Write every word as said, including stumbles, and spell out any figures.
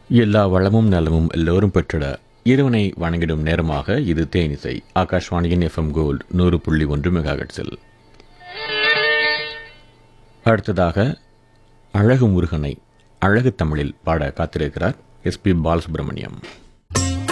எல்லா வளமும் நலமும் எல்லோரும் பெற்றிட இறைவனை வணங்கிடும் நேரமாக இது தேனிசை. ஆகாஷ்வாணியின் எஃப்எம் கோல்ட் நூறு புள்ளி ஒன்று மெகாஹெட்ஸில். அடுத்ததாக அழகு முருகனை அழகு தமிழில் பாட காத்திருக்கிறார் எஸ் பி பாலசுப்ரமணியம்.